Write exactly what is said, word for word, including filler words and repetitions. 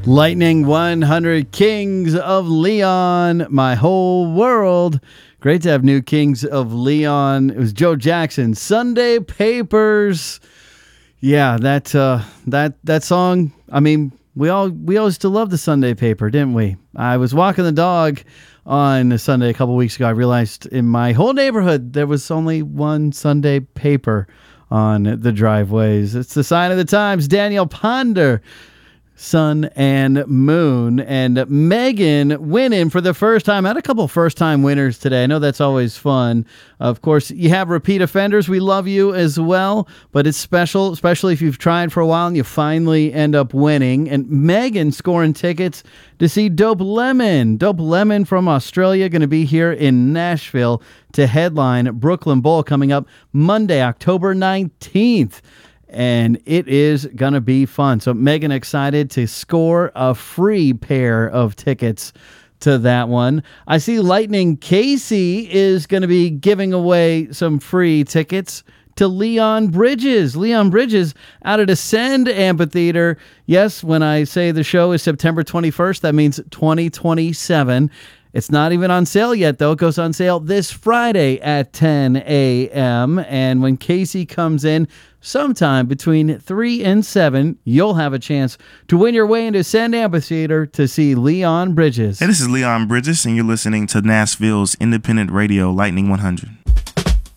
Lightning one hundred, Kings of Leon, My Whole World. Great to have new Kings of Leon. It was Joe Jackson, Sunday Papers. Yeah, that uh, that that song. I mean, we all we all used to love the Sunday paper, didn't we? I was walking the dog on a Sunday a couple weeks ago. I realized in my whole neighborhood there was only one Sunday paper on the driveways. It's the sign of the times. Daniel Ponder. Sun and Moon, and Megan winning for the first time. I had a couple first time winners today. I know that's always fun. Of course, you have repeat offenders. We love you as well, but it's special, especially if you've tried for a while and you finally end up winning. And Megan scoring tickets to see Dope Lemon. Dope Lemon from Australia going to be here in Nashville to headline Brooklyn Bowl coming up Monday, October nineteenth. And it is going to be fun. So Megan excited to score a free pair of tickets to that one. I see Lightning Casey is going to be giving away some free tickets to Leon Bridges. Leon Bridges out at Ascend Amphitheater. Yes, when I say the show is September twenty-first, that means twenty twenty-seven. It's not even on sale yet, though. It goes on sale this Friday at ten a.m. And when Casey comes in, sometime between three and seven, you'll have a chance to win your way into Ascend Amphitheater to see Leon Bridges. Hey, this is Leon Bridges, and you're listening to Nashville's independent radio, Lightning one hundred.